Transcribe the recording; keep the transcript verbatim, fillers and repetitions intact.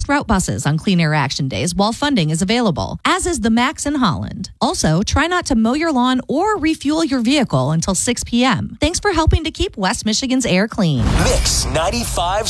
most route buses on Clean Air Action Days while funding is available, as is the Max in Holland. Also, try not to mow your lawn or refuel your vehicle until six p.m. Thanks for helping to keep West Michigan's air clean. Mix ninety-five